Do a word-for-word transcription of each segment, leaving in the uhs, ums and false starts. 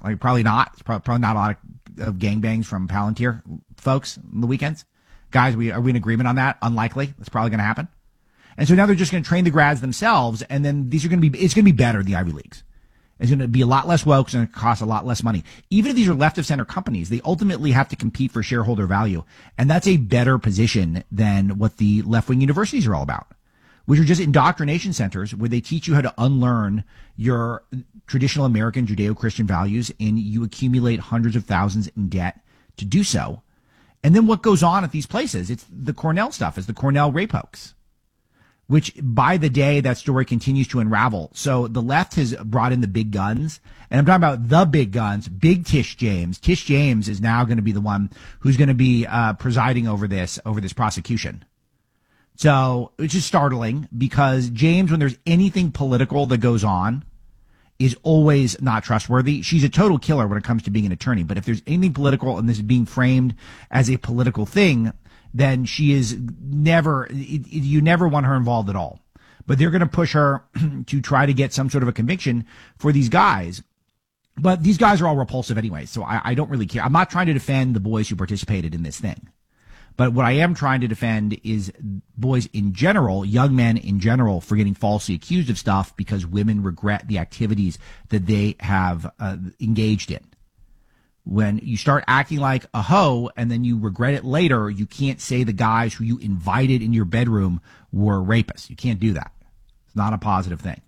Like, probably not. It's probably, probably not a lot of, of gangbangs from Palantir folks on the weekends. Guys, we, are we in agreement on that? Unlikely. That's probably going to happen. And so now they're just going to train the grads themselves, and then these are going to be, it's going to be better in the Ivy Leagues. It's going to be a lot less woke, it's going to cost a lot less money. Even if these are left of center companies, they ultimately have to compete for shareholder value. And that's a better position than what the left-wing universities are all about, which are just indoctrination centers where they teach you how to unlearn your traditional American Judeo-Christian values, and you accumulate hundreds of thousands in debt to do so. And then what goes on at these places? It's the Cornell stuff. It's the Cornell rape hoax, which by the day that story continues to unravel. So the left has brought in the big guns, and I'm talking about the big guns, big Tish James. Tish James is now going to be the one who's going to be uh, presiding over this, over this prosecution. So it's just startling because James, when there's anything political that goes on, is always not trustworthy. She's a total killer when it comes to being an attorney. But if there's anything political and this is being framed as a political thing, then she is never, it, it, you never want her involved at all. But they're going to push her to try to get some sort of a conviction for these guys. But these guys are all repulsive anyway, so I, I don't really care. I'm not trying to defend the boys who participated in this thing. But what I am trying to defend is boys in general, young men in general, for getting falsely accused of stuff because women regret the activities that they have uh, engaged in. When you start acting like a hoe and then you regret it later, you can't say the guys who you invited in your bedroom were rapists. You can't do that. It's not a positive thing.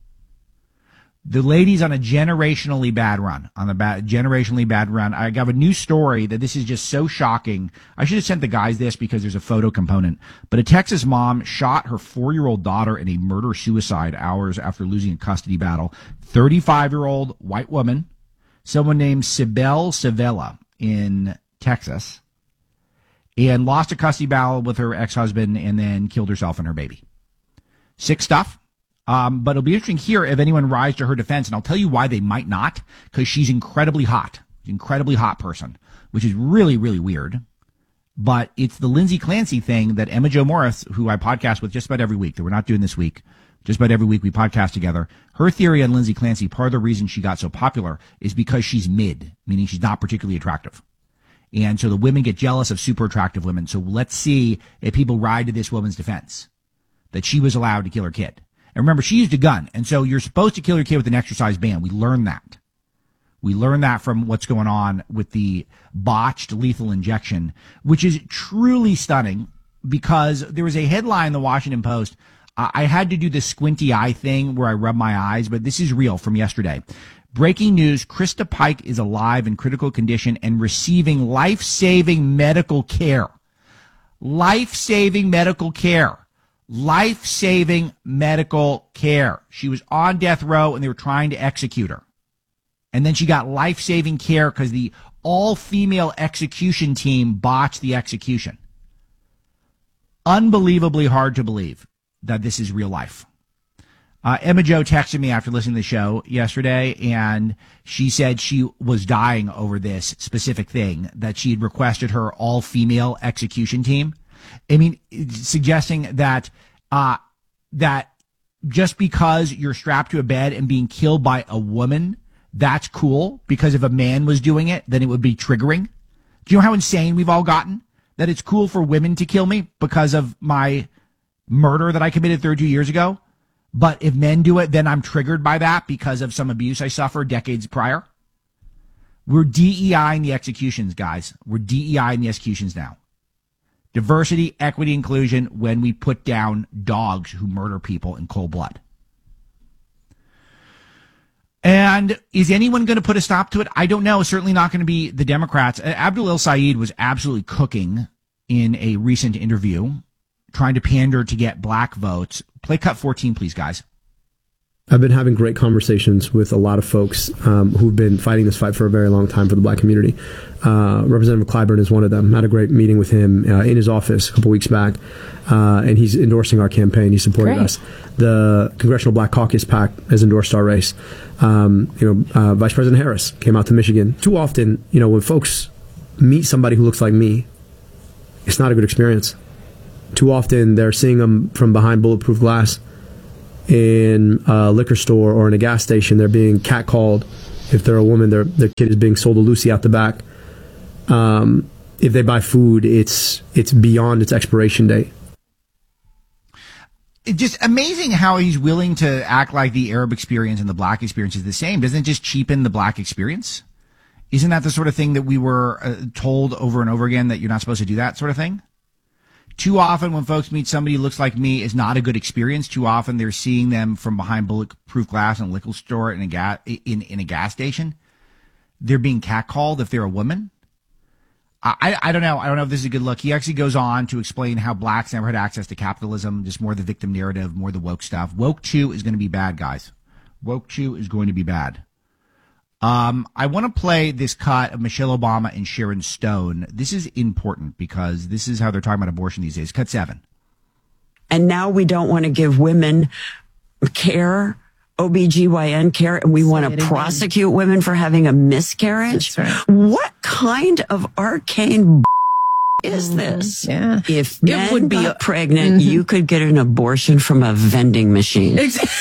The lady's on a generationally bad run, on a bad, generationally bad run. I got a new story that this is just so shocking. I should have sent the guys this because there's a photo component. But a Texas mom shot her four-year-old daughter in a murder-suicide hours after losing a custody battle. thirty-five-year-old white woman, someone named Sibel Savella in Texas, and lost a custody battle with her ex-husband and then killed herself and her baby. Sick stuff. Um, but it'll be interesting here if anyone rise to her defense, and I'll tell you why they might not, because she's incredibly hot, incredibly hot person, which is really, really weird. But it's the Lindsay Clancy thing that Emma Jo Morris, who I podcast with just about every week, that we're not doing this week, just about every week we podcast together. Her theory on Lindsay Clancy, part of the reason she got so popular is because she's mid, meaning she's not particularly attractive. And so the women get jealous of super attractive women. So let's see if people ride to this woman's defense, that she was allowed to kill her kid. And remember, she used a gun. And so you're supposed to kill your kid with an exercise ban. We learned that. We learned that from what's going on with the botched lethal injection, which is truly stunning because there was a headline in the Washington Post. Uh, I had to do the squinty eye thing where I rub my eyes, but this is real from yesterday. Breaking news, Krista Pike is alive in critical condition and receiving life-saving medical care. Life-saving medical care. Life-saving medical care. She was on death row and they were trying to execute her. And then she got life-saving care because the all-female execution team botched the execution. Unbelievably hard to believe that this is real life. Uh, Emma Jo texted me after listening to the show yesterday, and she said she was dying over this specific thing, that she had requested her all-female execution team. I mean, suggesting that uh, that just because you're strapped to a bed and being killed by a woman, that's cool, because if a man was doing it, then it would be triggering. Do you know how insane we've all gotten? That it's cool for women to kill me because of my murder that I committed thirty-two years ago. But if men do it, then I'm triggered by that because of some abuse I suffered decades prior. We're D E I in the executions, guys. We're D E I in the executions now. Diversity, equity, inclusion when we put down dogs who murder people in cold blood. And is anyone going to put a stop to it? I don't know. Certainly not going to be the Democrats. Abdul El-Sayed was absolutely cooking in a recent interview, trying to pander to get black votes. Play cut fourteen, please, guys. I've been having great conversations with a lot of folks um, who've been fighting this fight for a very long time for the black community. Uh, Representative Clyburn is one of them. I had a great meeting with him uh, in his office a couple weeks back, uh, and he's endorsing our campaign. He supported Great. us. The Congressional Black Caucus PAC has endorsed our race. Um, you know, uh, Vice President Harris came out to Michigan. Too often, you know, when folks meet somebody who looks like me, it's not a good experience. Too often, they're seeing them from behind bulletproof glass in a liquor store or in a gas station. They're being catcalled If they're a woman, their their kid is being sold to Lucy out the back. Um, if they buy food, it's it's beyond its expiration date. It's just amazing how he's willing to act like the Arab experience and the black experience is the same. Doesn't it just cheapen the black experience? Isn't that the sort of thing that we were uh, told over and over again, that you're not supposed to do that sort of thing? Too often when folks meet somebody who looks like me, it's not a good experience. Too often they're seeing them from behind bulletproof glass in a liquor store, in a gas, in, in a gas station. They're being catcalled if they're a woman. I, I don't know. I don't know if this is a good look. He actually goes on to explain how blacks never had access to capitalism, just more the victim narrative, more the woke stuff. Woke two is going to be bad, guys. Woke two is going to be bad. Um, I want to play this cut of Michelle Obama and Sharon Stone. This is important because this is how they're talking about abortion these days. Cut seven. And now we don't want to give women care, O B G Y N care, and we want to prosecute women for having a miscarriage. Right. What kind of arcane b- is mm-hmm. this? Yeah. If men it would be got pregnant, mm-hmm. you could get an abortion from a vending machine.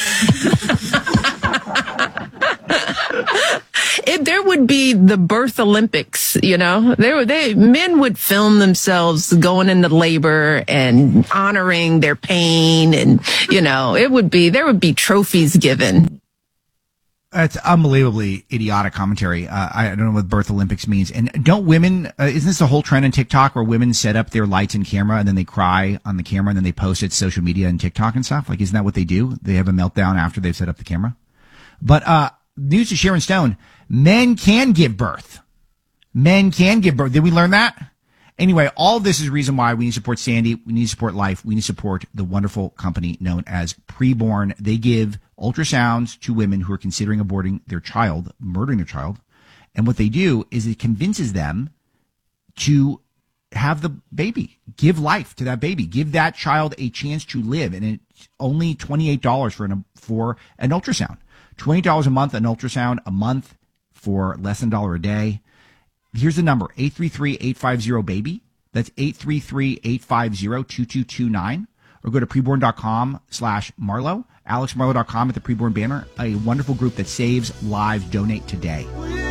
It, there would be the birth Olympics, you know. There, they men would film themselves going into labor and honoring their pain, and you know, it would be there would be trophies given. That's unbelievably idiotic commentary. Uh, I don't know what birth Olympics means. And don't women? Uh, isn't this a whole trend in TikTok where women set up their lights and camera and then they cry on the camera and then they post it to social media and TikTok and stuff? Like, isn't that what they do? They have a meltdown after they've set up the camera. But uh news to Sharon Stone. Men can give birth. Men can give birth. Did we learn that? Anyway, all of this is the reason why we need to support Sandy. We need to support life. We need to support the wonderful company known as Preborn. They give ultrasounds to women who are considering aborting their child, murdering their child. And what they do is it convinces them to have the baby, give life to that baby, give that child a chance to live. And it's only twenty-eight dollars for an, for an ultrasound. twenty dollars a month, an ultrasound a month for less than a dollar a day. Here's the number, eight three three, eight five zero, baby. That's eight three three, eight five zero, two two two nine. Or go to preborn.com slash Marlowe, alex marlowe dot com at the Preborn banner. A wonderful group that saves lives. Donate today.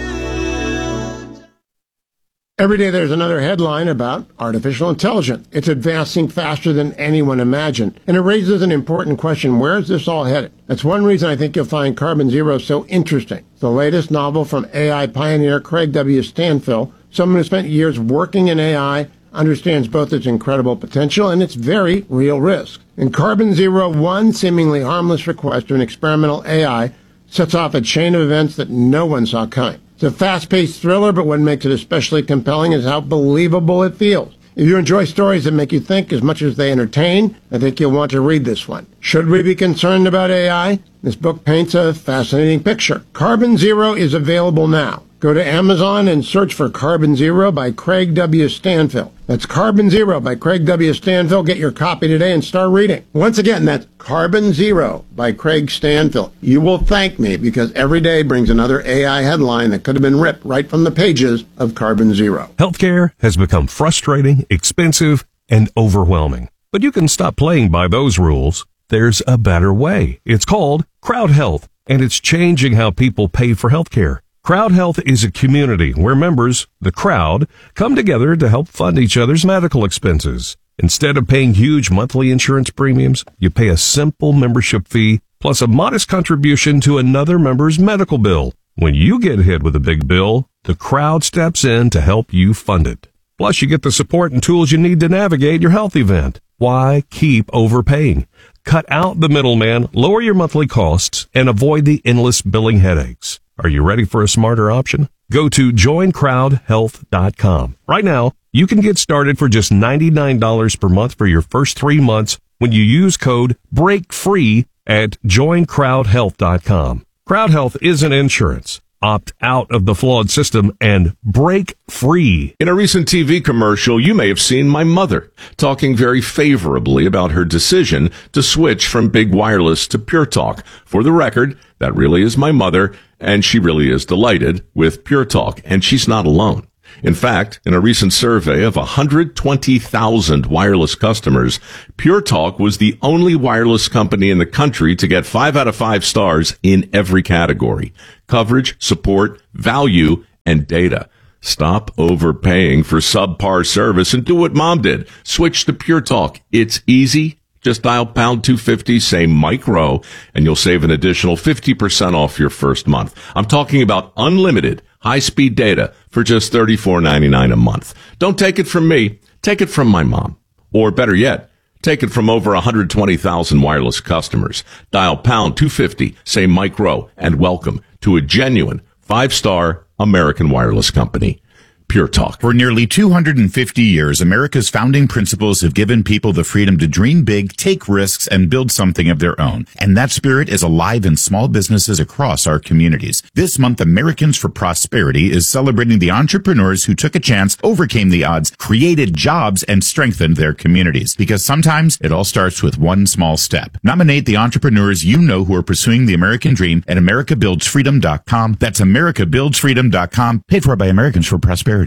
Every day there's another headline about artificial intelligence. It's advancing faster than anyone imagined. And it raises an important question. Where is this all headed? That's one reason I think you'll find Carbon Zero so interesting. The latest novel from A I pioneer Craig W. Stanfill, someone who spent years working in A I, understands both its incredible potential and its very real risks. In Carbon Zero, one seemingly harmless request to an experimental A I sets off a chain of events that no one saw coming. It's a fast-paced thriller, but what makes it especially compelling is how believable it feels. If you enjoy stories that make you think as much as they entertain, I think you'll want to read this one. Should we be concerned about A I? This book paints a fascinating picture. Carbon Zero is available now. Go to Amazon and search for Carbon Zero by Craig W. Stanfill. That's Carbon Zero by Craig W. Stanfill. Get your copy today and start reading. Once again, that's Carbon Zero by Craig Stanfill. You will thank me because every day brings another A I headline that could have been ripped right from the pages of Carbon Zero. Healthcare has become frustrating, expensive, and overwhelming. But you can stop playing by those rules. There's a better way. It's called Crowd Health, and it's changing how people pay for healthcare. Crowd Health is a community where members, the crowd, come together to help fund each other's medical expenses. Instead of paying huge monthly insurance premiums, you pay a simple membership fee plus a modest contribution to another member's medical bill. When you get hit with a big bill, the crowd steps in to help you fund it. Plus, you get the support and tools you need to navigate your health event. Why keep overpaying? Cut out the middleman, lower your monthly costs, and avoid the endless billing headaches. Are you ready for a smarter option? Go to join crowd health dot com. Right now, you can get started for just ninety-nine dollars per month for your first three months when you use code BREAKFREE at join crowd health dot com. Crowd Health isn't insurance. Opt out of the flawed system and break free. In a recent T V commercial, you may have seen my mother talking very favorably about her decision to switch from Big Wireless to Pure Talk. For the record, that really is my mother, and she really is delighted with Pure Talk, and she's not alone. In fact, in a recent survey of one hundred twenty thousand wireless customers, Pure Talk was the only wireless company in the country to get five out of five stars in every category: coverage, support, value, and data. Stop overpaying for subpar service and do what Mom did. Switch to Pure Talk. It's easy. Just dial pound two fifty, say micro, and you'll save an additional fifty percent off your first month. I'm talking about unlimited high-speed data for just thirty-four ninety-nine a month. Don't take it from me. Take it from my mom. Or better yet, take it from over one hundred twenty thousand wireless customers. Dial pound two fifty, say micro, and welcome to a genuine five-star American wireless company. Pure Talk. For nearly two hundred fifty years, America's founding principles have given people the freedom to dream big, take risks, and build something of their own. And that spirit is alive in small businesses across our communities. This month, Americans for Prosperity is celebrating the entrepreneurs who took a chance, overcame the odds, created jobs, and strengthened their communities. Because sometimes it all starts with one small step. Nominate the entrepreneurs you know who are pursuing the American dream at america builds freedom dot com. That's america builds freedom dot com. Paid for by Americans for Prosperity.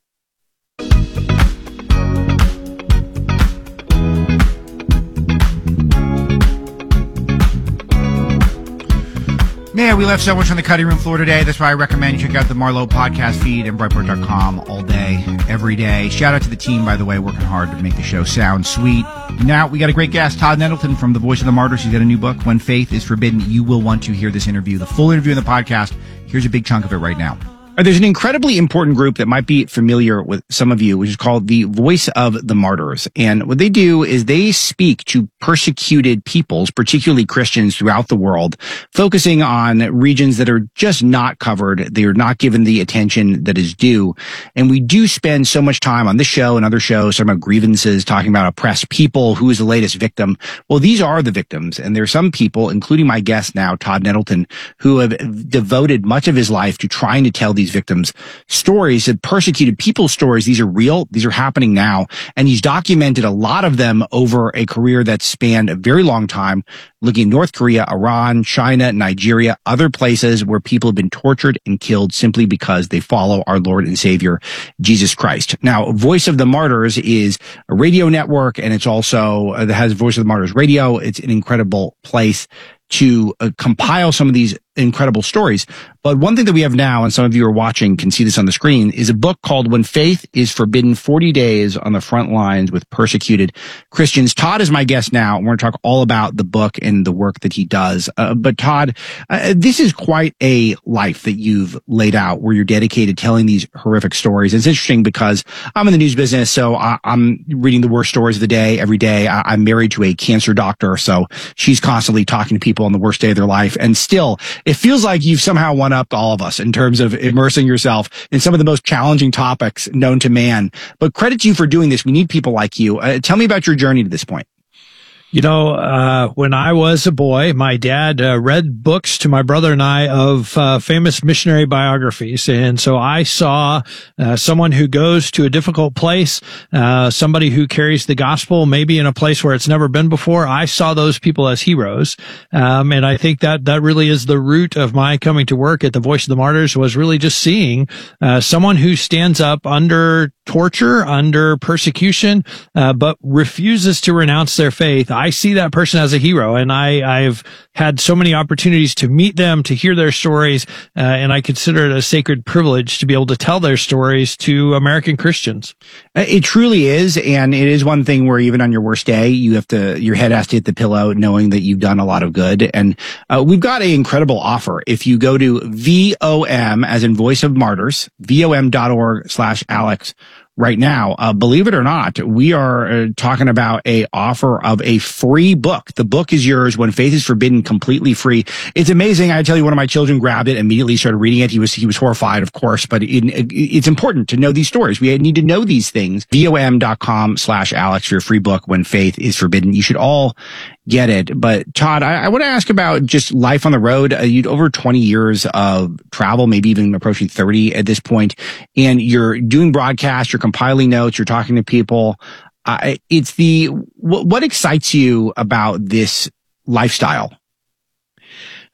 Man, we left so much on the cutting room floor today. That's why I recommend you check out the Marlowe podcast feed and Breitbart dot com all day, every day. Shout out to the team, by the way, working hard to make the show sound sweet. Now, we got a great guest, Todd Nettleton from The Voice of the Martyrs. He's got a new book, When Faith is Forbidden. You will want to hear this interview. The full interview in the podcast. Here's a big chunk of it right now. There's an incredibly important group that might be familiar with some of you, which is called the Voice of the Martyrs. And what they do is they speak to persecuted peoples, particularly Christians throughout the world, focusing on regions that are just not covered. They are not given the attention that is due. And we do spend so much time on this show and other shows talking about grievances, talking about oppressed people, who is the latest victim. Well, these are the victims. And there are some people, including my guest now, Todd Nettleton, who have devoted much of his life to trying to tell these victims' stories, and persecuted people's stories. These are real. These are happening now. And he's documented a lot of them over a career that spanned a very long time, looking at North Korea, Iran, China, Nigeria, other places where people have been tortured and killed simply because they follow our Lord and Savior, Jesus Christ. Now, Voice of the Martyrs is a radio network, and it's also, uh, has Voice of the Martyrs Radio. It's an incredible place to uh, compile some of these incredible stories. But one thing that we have now, and some of you are watching can see this on the screen, is a book called When Faith is Forbidden, forty days on the Front Lines with Persecuted Christians. Todd is my guest now, and we're going to talk all about the book and the work that he does. Uh, but Todd, uh, this is quite a life that you've laid out where you're dedicated to telling these horrific stories. It's interesting because I'm in the news business, so I, I'm reading the worst stories of the day every day. I, I'm married to a cancer doctor, so she's constantly talking to people on the worst day of their life. And still, it feels like you've somehow won up to all of us in terms of immersing yourself in some of the most challenging topics known to man. But credit to you for doing this. We need people like you. Uh, tell me about your journey to this point. You know, uh, when I was a boy, my dad uh, read books to my brother and I of uh, famous missionary biographies. And so I saw uh, someone who goes to a difficult place, uh, somebody who carries the gospel, maybe in a place where it's never been before. I saw those people as heroes. Um, and I think that that really is the root of my coming to work at the Voice of the Martyrs, was really just seeing uh, someone who stands up under torture, under persecution, uh, but refuses to renounce their faith. I see that person as a hero, and I, I've had so many opportunities to meet them, to hear their stories, uh, and I consider it a sacred privilege to be able to tell their stories to American Christians. It truly is, and it is one thing where even on your worst day, you have to, your head has to hit the pillow knowing that you've done a lot of good. And uh, we've got an incredible offer. If you go to V O M, as in Voice of Martyrs, V O M dot org slash Alex, right now, uh, believe it or not, we are uh, talking about a offer of a free book. The book is yours, When Faith is Forbidden, completely free. It's amazing. I tell you, one of my children grabbed it, immediately started reading it. He was he was horrified, of course, but it, it, it's important to know these stories. We need to know these things. V O M dot com slash Alex for your free book, When Faith is Forbidden. You should all get it. But Todd, I, I want to ask about just life on the road. Uh, you'd over twenty years of travel, maybe even approaching thirty at this point, and you're doing broadcasts, you're compiling notes, you're talking to people. Uh, it's the, what, what excites you about this lifestyle?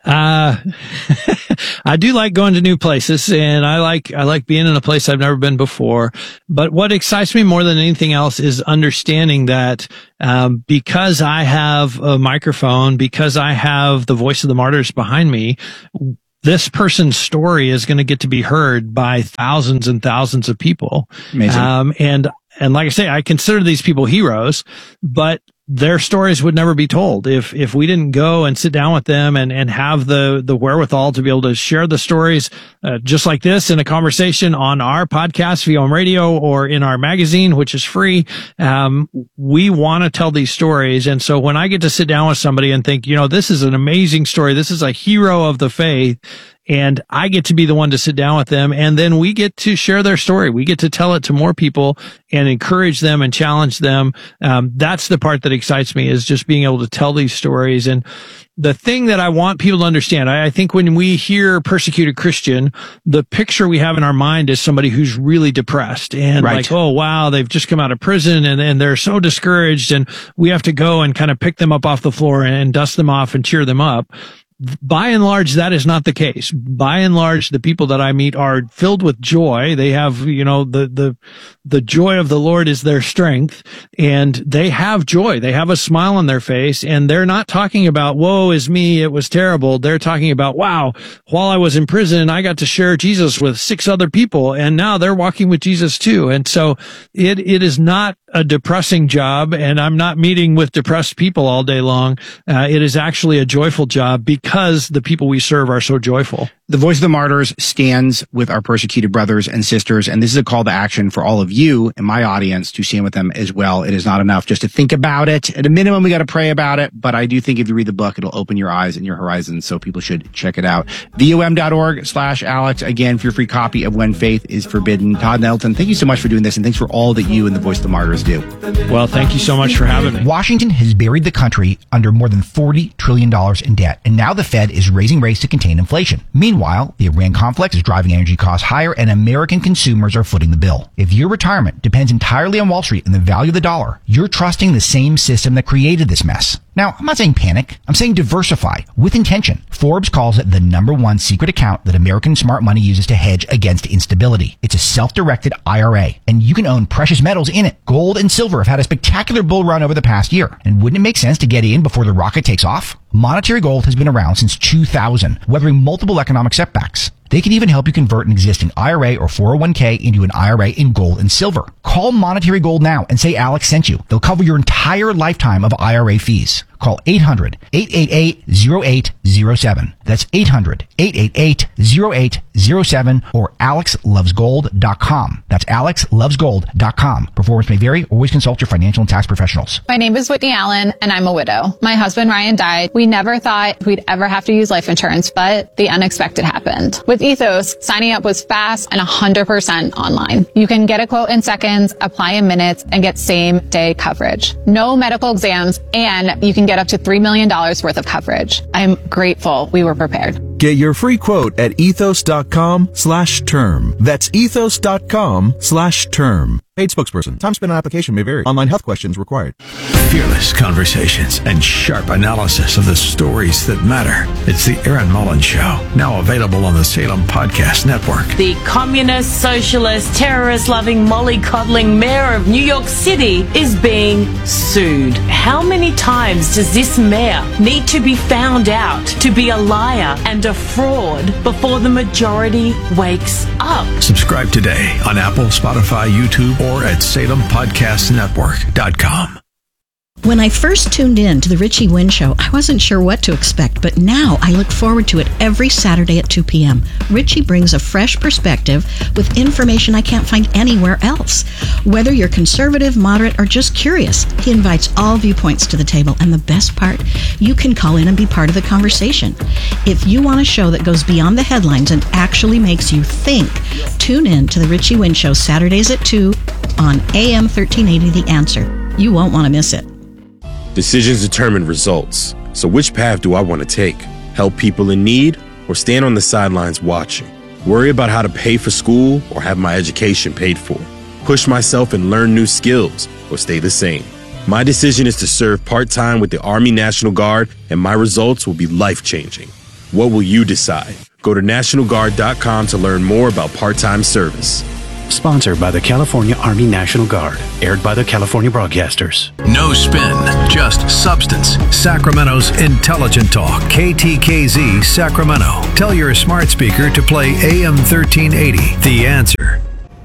Uh, I do like going to new places, and I like, I like being in a place I've never been before. But what excites me more than anything else is understanding that, um, because I have a microphone, because I have the voice of the martyrs behind me, this person's story is going to get to be heard by thousands and thousands of people. Amazing. Um, and, and like I say, I consider these people heroes, but their stories would never be told if, if we didn't go and sit down with them and, and have the, the wherewithal to be able to share the stories, uh, just like this in a conversation on our podcast, V O M Radio, or in our magazine, which is free. Um, we want to tell these stories. And so when I get to sit down with somebody and think, you know, this is an amazing story, this is a hero of the faith, and I get to be the one to sit down with them, and then we get to share their story. We get to tell it to more people and encourage them and challenge them. Um, that's the part that excites me, is just being able to tell these stories. And the thing that I want people to understand, I, I think when we hear persecuted Christian, the picture we have in our mind is somebody who's really depressed and Right. like, oh, wow, they've just come out of prison and, and they're so discouraged, and we have to go and kind of pick them up off the floor and dust them off and cheer them up. By and large, that is not the case. By and large, the people that I meet are filled with joy. They have, you know, the, the, the joy of the Lord is their strength, and they have joy. They have a smile on their face, and they're not talking about, woe is me, it was terrible. They're talking about, wow, while I was in prison, I got to share Jesus with six other people, and now they're walking with Jesus too. And so it, it is not a depressing job, and I'm not meeting with depressed people all day long. Uh, it is actually a joyful job because the people we serve are so joyful. The Voice of the Martyrs stands with our persecuted brothers and sisters, and this is a call to action for all of you and my audience to stand with them as well. It is not enough just to think about it. At a minimum, we got to pray about it, but I do think if you read the book, it'll open your eyes and your horizons, so people should check it out. vom.org slash Alex, again, for your free copy of When Faith is Forbidden. Todd Nettleton, thank you so much for doing this, and thanks for all that you and the Voice of the Martyrs do. Well, thank you so much for having me. Washington has buried the country under more than forty trillion dollars in debt, and now the Fed is raising rates to contain inflation. Meanwhile, the Iran conflict is driving energy costs higher, and American consumers are footing the bill. If your retirement depends entirely on Wall Street and the value of the dollar, you're trusting the same system that created this mess. Now, I'm not saying panic. I'm saying diversify with intention. Forbes calls it the number one secret account that American smart money uses to hedge against instability. It's a self-directed I R A, and you can own precious metals in it. Gold and silver have had a spectacular bull run over the past year. And wouldn't it make sense to get in before the rocket takes off? Monetary Gold has been around since two thousand, weathering multiple economic setbacks. They can even help you convert an existing I R A or four oh one k into an I R A in gold and silver. Call Monetary Gold now and say Alex sent you. They'll cover your entire lifetime of I R A fees. Call eight hundred, eight eight eight, oh eight oh seven. That's eight hundred, eight eight eight, oh eight oh seven or alex loves gold dot com. That's alex loves gold dot com. Performance may vary. Always consult your financial and tax professionals. My name is Whitney Allen, and I'm a widow. My husband, Ryan, died. We never thought we'd ever have to use life insurance, but the unexpected happened. With Ethos, signing up was fast and one hundred percent online. You can get a quote in seconds, apply in minutes, and get same-day coverage. No medical exams, and you can get up to three million dollars worth of coverage. I'm grateful we were prepared. Get your free quote at ethos.com slash term. That's ethos.com slash term. Paid spokesperson. Time spent on application may vary. Online health questions required. Fearless conversations and sharp analysis of the stories that matter. It's the Aaron Mullins Show, now available on the Salem Podcast Network. The communist, socialist, terrorist-loving, mollycoddling mayor of New York City is being sued. How many times does this mayor need to be found out to be a liar and a fraud before the majority wakes up? Subscribe today on Apple, Spotify, YouTube, or at salem podcast network dot com. When I first tuned in to the Richie Wynn Show, I wasn't sure what to expect, but now I look forward to it every Saturday at two p.m. Richie brings a fresh perspective with information I can't find anywhere else. Whether you're conservative, moderate, or just curious, he invites all viewpoints to the table, and the best part, you can call in and be part of the conversation. If you want a show that goes beyond the headlines and actually makes you think, tune in to the Richie Wynn Show Saturdays at two on A M thirteen eighty The Answer. You won't want to miss it. Decisions determine results. So which path do I want to take? Help people in need or stand on the sidelines watching? Worry about how to pay for school or have my education paid for? Push myself and learn new skills or stay the same? My decision is to serve part-time with the Army National Guard, and my results will be life-changing. What will you decide? Go to national guard dot com to learn more about part-time service. Sponsored by the California Army National Guard. Aired by the California Broadcasters. No spin, just substance. Sacramento's Intelligent Talk. K T K Z Sacramento. Tell your smart speaker to play A M thirteen eighty. The Answer.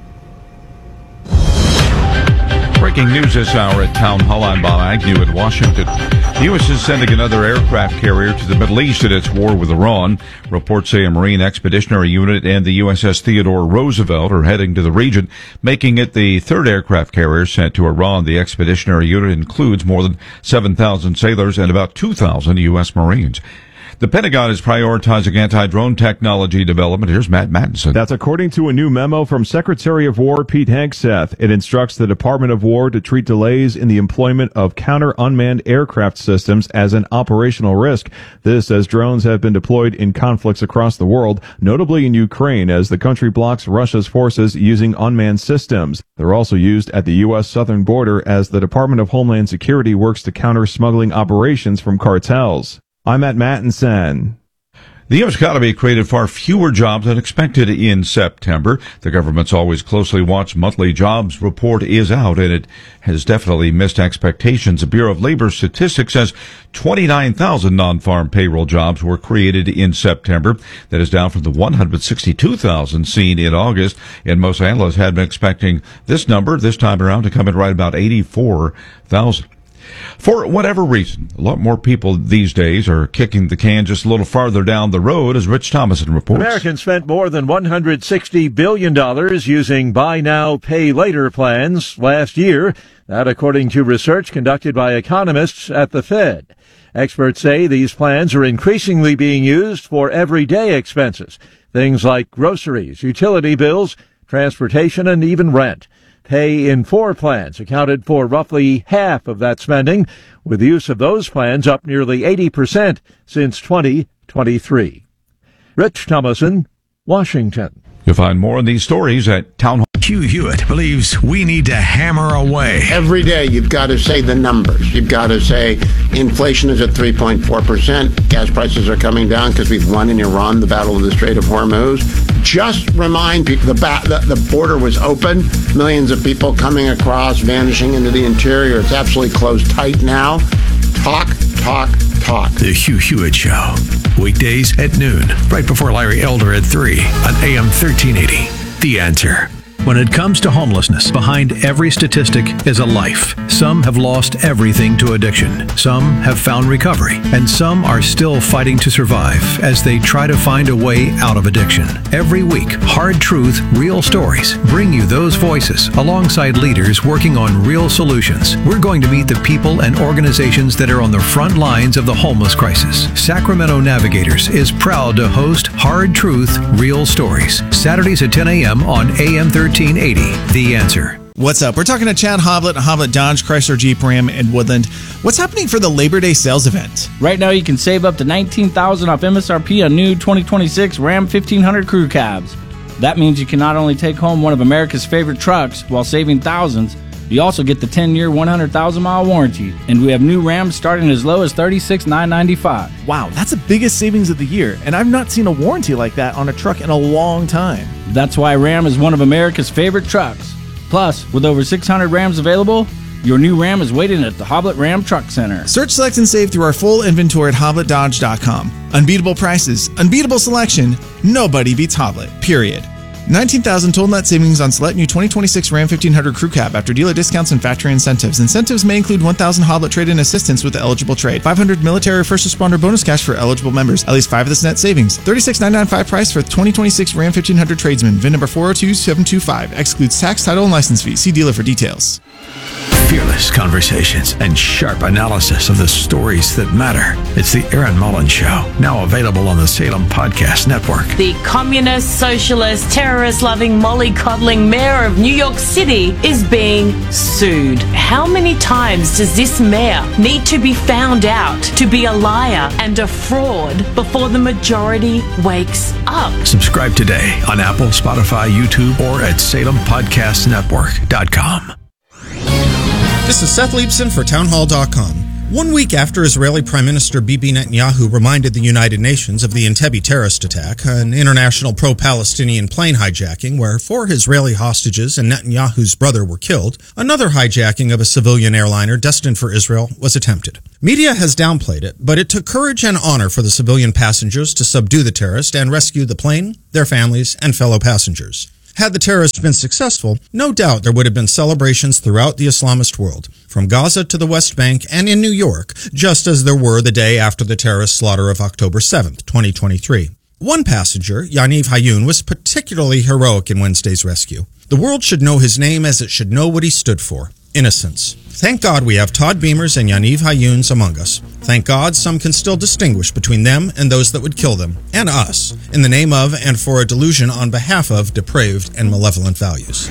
Breaking news this hour at Town Hall. I'm Bob Agnew in Washington. The U S is sending another aircraft carrier to the Middle East in its war with Iran. Reports say a Marine Expeditionary Unit and the U S S Theodore Roosevelt are heading to the region, making it the third aircraft carrier sent to Iran. The Expeditionary Unit includes more than seven thousand sailors and about two thousand U S Marines. The Pentagon is prioritizing anti-drone technology development. Here's Matt Mattinson. That's according to a new memo from Secretary of War Pete Hegseth. It instructs the Department of War to treat delays in the employment of counter-unmanned aircraft systems as an operational risk. This as drones have been deployed in conflicts across the world, notably in Ukraine, as the country blocks Russia's forces using unmanned systems. They're also used at the U S southern border as the Department of Homeland Security works to counter smuggling operations from cartels. I'm at Mattinson. The U S economy created far fewer jobs than expected in September. The government's always closely watched monthly jobs report is out, and it has definitely missed expectations. The Bureau of Labor Statistics says twenty-nine thousand non-farm payroll jobs were created in September. That is down from the one hundred sixty-two thousand seen in August, and most analysts had been expecting this number this time around to come in right about eighty-four thousand. For whatever reason, a lot more people these days are kicking the can just a little farther down the road, as Rich Thomason reports. Americans spent more than one hundred sixty billion dollars using buy now, pay later plans last year. That according to research conducted by economists at the Fed. Experts say these plans are increasingly being used for everyday expenses, things like groceries, utility bills, transportation, and even rent. Pay in four plans accounted for roughly half of that spending, with the use of those plans up nearly eighty percent since twenty twenty-three. Rich Thomason, Washington. You'll find more on these stories at Town Hall. Hugh Hewitt believes we need to hammer away. Every day you've got to say the numbers. You've got to say inflation is at three point four percent. Gas prices are coming down because we've won in Iran the battle of the Strait of Hormuz. Just remind people the, ba- the, the border was open. Millions of people coming across, vanishing into the interior. It's absolutely closed tight now. Talk, talk, talk. The Hugh Hewitt Show. Weekdays at noon, right before Larry Elder at three on A M thirteen eighty. The Answer. When it comes to homelessness, behind every statistic is a life. Some have lost everything to addiction. Some have found recovery. And some are still fighting to survive as they try to find a way out of addiction. Every week, Hard Truth, Real Stories bring you those voices alongside leaders working on real solutions. We're going to meet the people and organizations that are on the front lines of the homeless crisis. Sacramento Navigators is proud to host Hard Truth, Real Stories, Saturdays at ten a.m. on A M thirteen eighty. The Answer. What's up? We're talking to Chad Hoblet, Hoblet Dodge, Chrysler Jeep Ram in Woodland. What's happening for the Labor Day sales event? Right now you can save up to nineteen thousand dollars off M S R P on new twenty twenty-six Ram fifteen hundred crew cabs. That means you can not only take home one of America's favorite trucks while saving thousands, you also get the ten-year, one hundred thousand mile warranty. And we have new Rams starting as low as thirty-six thousand nine hundred ninety-five dollars. Wow, that's the biggest savings of the year, and I've not seen a warranty like that on a truck in a long time. That's why Ram is one of America's favorite trucks. Plus, with over six hundred Rams available, your new Ram is waiting at the Hoblet Ram Truck Center. Search, select, and save through our full inventory at hoblet dodge dot com. Unbeatable prices, unbeatable selection, nobody beats Hoblet, period. nineteen thousand total net savings on select new twenty twenty-six Ram fifteen hundred Crew Cab after dealer discounts and factory incentives. Incentives may include one thousand Hoblet trade-in assistance with the eligible trade, five hundred military or first responder bonus cash for eligible members, at least five of this net savings, thirty-six thousand nine hundred ninety-five price for twenty twenty-six Ram fifteen hundred tradesman, V I N number four oh two seven two five, excludes tax, title, and license fees. See dealer for details. Fearless conversations and sharp analysis of the stories that matter. It's the Aaron Mullins Show, now available on the Salem Podcast Network. The communist, socialist, terrorist-loving, mollycoddling mayor of New York City is being sued. How many times does this mayor need to be found out to be a liar and a fraud before the majority wakes up? Subscribe today on Apple, Spotify, YouTube, or at salem podcast network dot com. This is Seth Leibson for townhall dot com. One week after Israeli Prime Minister Bibi Netanyahu reminded the United Nations of the Entebbe terrorist attack, an international pro-Palestinian plane hijacking where four Israeli hostages and Netanyahu's brother were killed, another hijacking of a civilian airliner destined for Israel was attempted. Media has downplayed it, but it took courage and honor for the civilian passengers to subdue the terrorist and rescue the plane, their families, and fellow passengers. Had the terrorists been successful, no doubt there would have been celebrations throughout the Islamist world, from Gaza to the West Bank and in New York, just as there were the day after the terrorist slaughter of October seventh, twenty twenty-three. One passenger, Yaniv Hayun, was particularly heroic in Wednesday's rescue. The world should know his name as it should know what he stood for: innocence. Thank God we have Todd Beamers and Yaniv Hayuns among us. Thank God some can still distinguish between them and those that would kill them, and us, in the name of and for a delusion on behalf of depraved and malevolent values.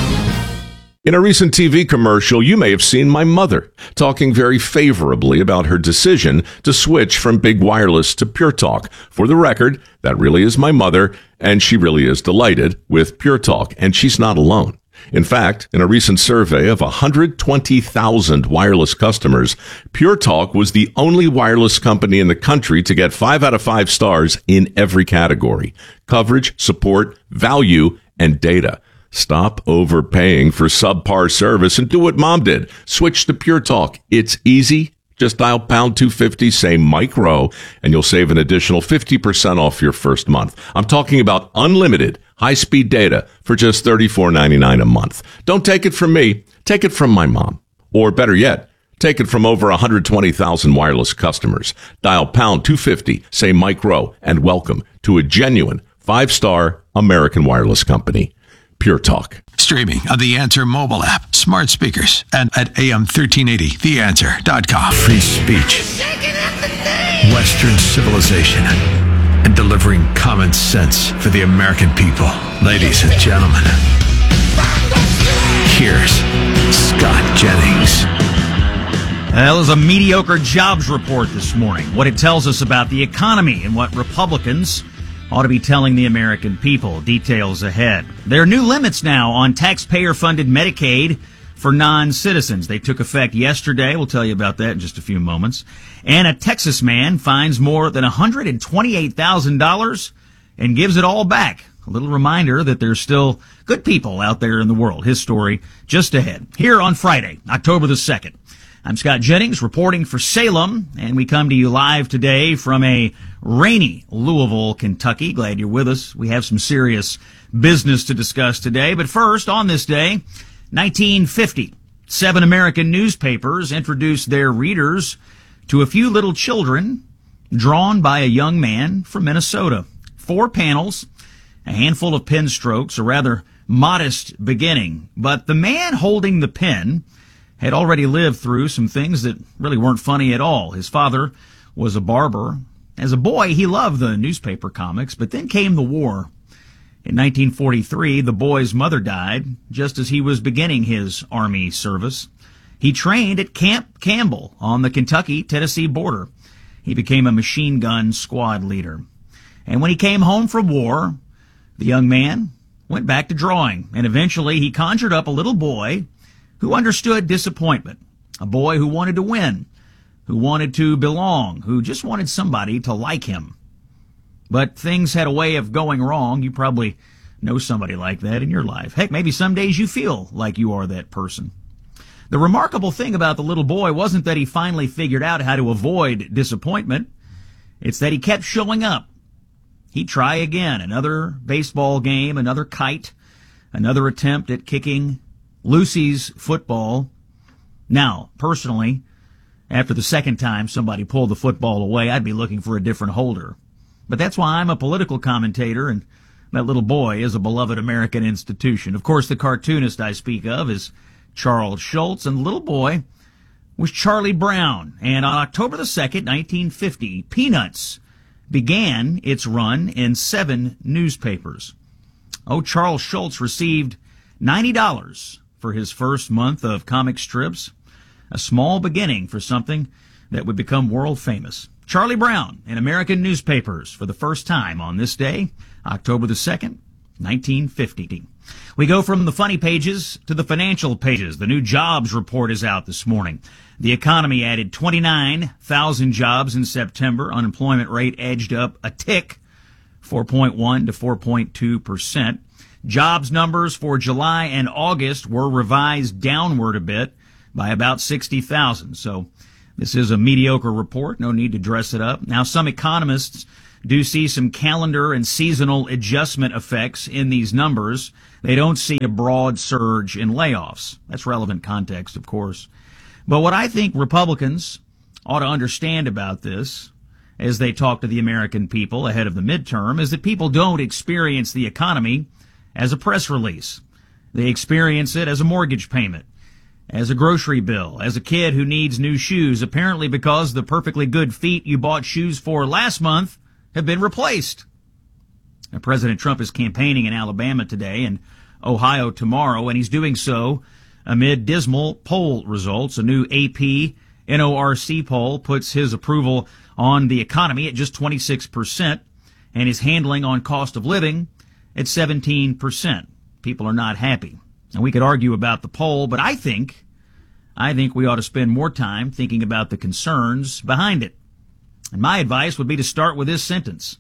In a recent T V commercial, you may have seen my mother talking very favorably about her decision to switch from Big Wireless to Pure Talk. For the record, that really is my mother, and she really is delighted with Pure Talk, and she's not alone. In fact, in a recent survey of one hundred twenty thousand wireless customers, Pure Talk was the only wireless company in the country to get five out of five stars in every category: coverage, support, value, and data. Stop overpaying for subpar service and do what Mom did. Switch to Pure Talk. It's easy. Just dial pound two fifty, say micro, and you'll save an additional fifty percent off your first month. I'm talking about unlimited high-speed data for just thirty-four ninety-nine a month. Don't take it from me. Take it from my mom. Or better yet, take it from over one hundred twenty thousand wireless customers. Dial pound two fifty, say micro, and welcome to a genuine five-star American wireless company. Pure Talk. Streaming on the Answer mobile app, smart speakers, and at A M thirteen eighty the answer dot com. Free speech, Western civilization, and delivering common sense for the American people. Ladies and gentlemen, here's Scott Jennings. That was a mediocre jobs report this morning. What it tells us about the economy and what Republicans ought to be telling the American people. Details ahead. There are new limits now on taxpayer-funded Medicaid for non-citizens. They took effect yesterday. We'll tell you about that in just a few moments. And a Texas man finds more than one hundred twenty-eight thousand dollars and gives it all back. A little reminder that there's still good people out there in the world. His story just ahead. Here on Friday, October the second. I'm Scott Jennings reporting for Salem, and we come to you live today from a rainy Louisville, Kentucky. Glad you're with us. We have some serious business to discuss today. But first, on this day, nineteen fifty, seven American newspapers introduced their readers to a few little children drawn by a young man from Minnesota. Four panels, a handful of pen strokes, a rather modest beginning. But the man holding the pen had already lived through some things that really weren't funny at all. His father was a barber. As a boy, he loved the newspaper comics, but then came the war. In nineteen forty-three, the boy's mother died just as he was beginning his Army service. He trained at Camp Campbell on the Kentucky-Tennessee border. He became a machine gun squad leader. And when he came home from war, the young man went back to drawing, and eventually he conjured up a little boy who understood disappointment, a boy who wanted to win, who wanted to belong, who just wanted somebody to like him. But things had a way of going wrong. You probably know somebody like that in your life. Heck, maybe some days you feel like you are that person. The remarkable thing about the little boy wasn't that he finally figured out how to avoid disappointment. It's that he kept showing up. He'd try again, another baseball game, another kite, another attempt at kicking Lucy's football. Now, personally, after the second time somebody pulled the football away, I'd be looking for a different holder. But that's why I'm a political commentator, and that little boy is a beloved American institution. Of course, the cartoonist I speak of is Charles Schulz, and the little boy was Charlie Brown. And on October the second, nineteen fifty, Peanuts began its run in seven newspapers. Oh, Charles Schulz received ninety dollars for his first month of comic strips, a small beginning for something that would become world famous. Charlie Brown in American newspapers for the first time on this day, October the second, nineteen fifty. We go from the funny pages to the financial pages. The new jobs report is out this morning. The economy added twenty-nine thousand jobs in September. Unemployment rate edged up a tick, four point one to four point two percent. Jobs numbers for July and August were revised downward a bit by about sixty thousand. So this is a mediocre report. No need to dress it up. Now, some economists do see some calendar and seasonal adjustment effects in these numbers. They don't see a broad surge in layoffs. That's relevant context, of course. But what I think Republicans ought to understand about this as they talk to the American people ahead of the midterm is that people don't experience the economy as a press release. They experience it as a mortgage payment, as a grocery bill, as a kid who needs new shoes, apparently because the perfectly good feet you bought shoes for last month have been replaced. Now, President Trump is campaigning in Alabama today and Ohio tomorrow, and he's doing so amid dismal poll results. A new A P N O R C poll puts his approval on the economy at just twenty-six percent and his handling on cost of living at seventeen percent. People are not happy. And we could argue about the poll, but I think, I think we ought to spend more time thinking about the concerns behind it. And my advice would be to start with this sentence.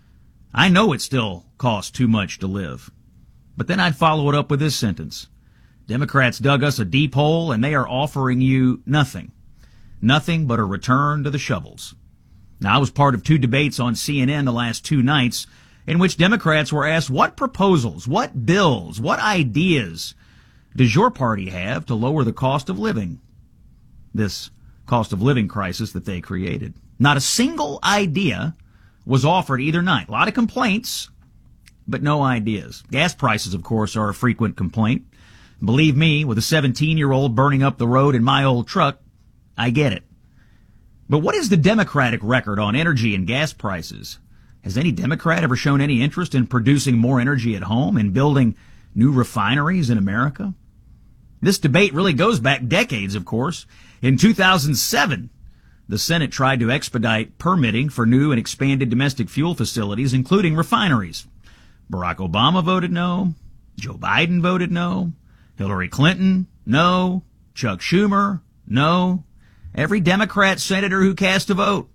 I know it still costs too much to live. But then I'd follow it up with this sentence. Democrats dug us a deep hole and they are offering you nothing. Nothing but a return to the shovels. Now, I was part of two debates on C N N the last two nights in which Democrats were asked what proposals, what bills, what ideas does your party have to lower the cost of living? This cost of living crisis that they created. Not a single idea was offered either night. A lot of complaints, but no ideas. Gas prices, of course, are a frequent complaint. Believe me, with a seventeen-year-old burning up the road in my old truck, I get it. But what is the Democratic record on energy and gas prices? Has any Democrat ever shown any interest in producing more energy at home and building new refineries in America? This debate really goes back decades, of course. In two thousand seven, the Senate tried to expedite permitting for new and expanded domestic fuel facilities, including refineries. Barack Obama voted no. Joe Biden voted no. Hillary Clinton, no. Chuck Schumer, no. Every Democrat senator who cast a vote,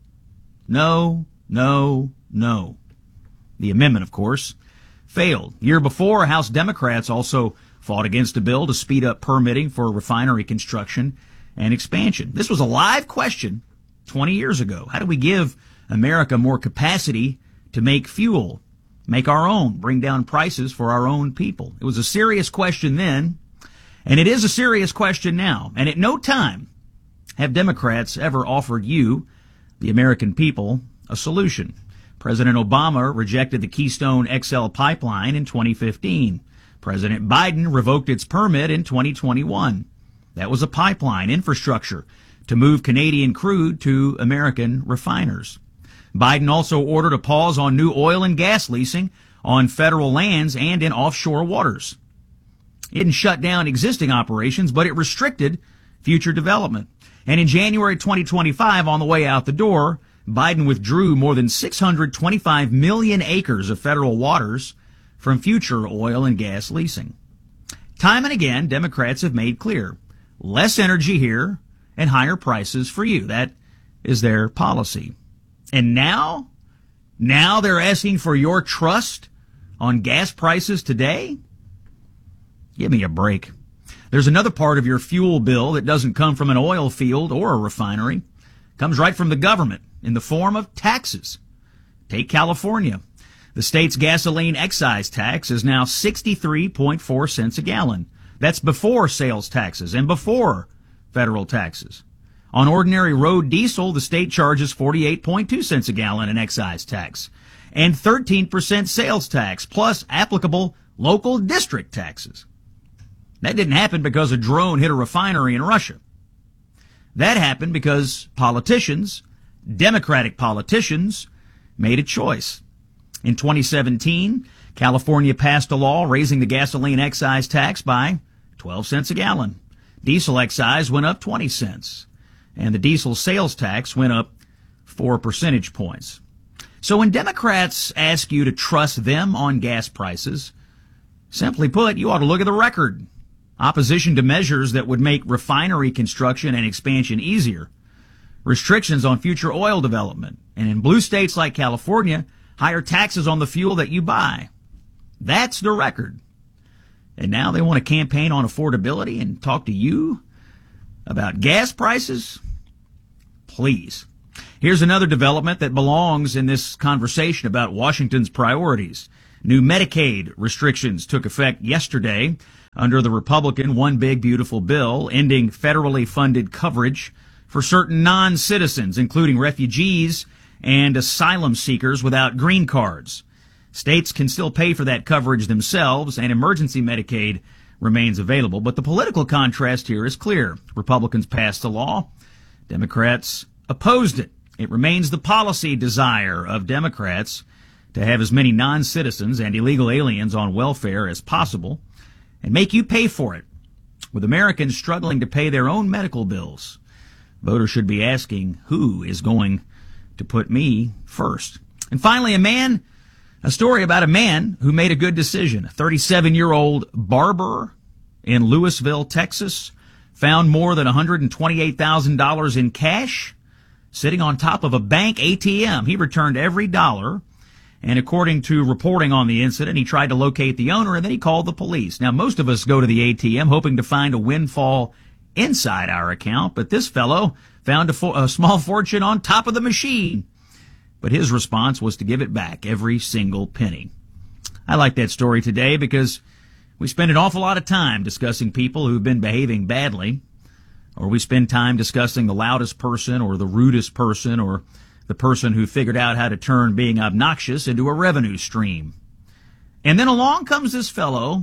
no, no, no. The amendment, of course, failed. Year before, House Democrats also fought against a bill to speed up permitting for refinery construction and expansion. This was a live question twenty years ago. How do we give America more capacity to make fuel, make our own, bring down prices for our own people? It was a serious question then, and it is a serious question now. And at no time have Democrats ever offered you, the American people, a solution. President Obama rejected the Keystone X L pipeline in twenty fifteen. President Biden revoked its permit in twenty twenty-one. That was a pipeline infrastructure to move Canadian crude to American refiners. Biden also ordered a pause on new oil and gas leasing on federal lands and in offshore waters. It didn't shut down existing operations, but it restricted future development. And in January twenty twenty-five, on the way out the door, Biden withdrew more than six hundred twenty-five million acres of federal waters from future oil and gas leasing. Time and again, Democrats have made clear, less energy here and higher prices for you. That is their policy. And now, now they're asking for your trust on gas prices today? Give me a break. There's another part of your fuel bill that doesn't come from an oil field or a refinery. It comes right from the government in the form of taxes. Take California. The state's gasoline excise tax is now sixty-three point four cents a gallon. That's before sales taxes and before federal taxes. On ordinary road diesel, the state charges forty-eight point two cents a gallon in excise tax and thirteen percent sales tax plus applicable local district taxes. That didn't happen because a drone hit a refinery in Russia. That happened because politicians, Democratic politicians, made a choice. In twenty seventeen, California passed a law raising the gasoline excise tax by twelve cents a gallon. Diesel excise went up twenty cents, and the diesel sales tax went up four percentage points. So when Democrats ask you to trust them on gas prices, Simply put, you ought to look at the record. Opposition to measures that would make refinery construction and expansion easier. Restrictions on future oil development. And in blue states like California, higher taxes on the fuel that you buy. That's the record. And now they want to campaign on affordability and talk to you about gas prices? Please. Here's another development that belongs in this conversation about Washington's priorities. New Medicaid restrictions took effect yesterday under the Republican One Big Beautiful Bill, ending federally funded coverage for certain non-citizens, including refugees and asylum seekers without green cards. States can still pay for that coverage themselves, and emergency Medicaid remains available. But the political contrast here is clear. Republicans passed the law. Democrats opposed it. It remains the policy desire of Democrats to have as many non-citizens and illegal aliens on welfare as possible and make you pay for it. With Americans struggling to pay their own medical bills, voters should be asking, who is going to put me first? And finally, a man, a story about a man who made a good decision. A thirty-seven-year-old barber in Louisville, Texas, found more than one hundred twenty-eight thousand dollars in cash sitting on top of a bank A T M. He returned every dollar, and according to reporting on the incident, he tried to locate the owner, and then he called the police. Now, most of us go to the A T M hoping to find a windfall inside our account, but this fellow found a, fo- a small fortune on top of the machine. But his response was to give it back, every single penny. I like that story today because we spend an awful lot of time discussing people who've been behaving badly, or we spend time discussing the loudest person or the rudest person or the person who figured out how to turn being obnoxious into a revenue stream. And then along comes this fellow,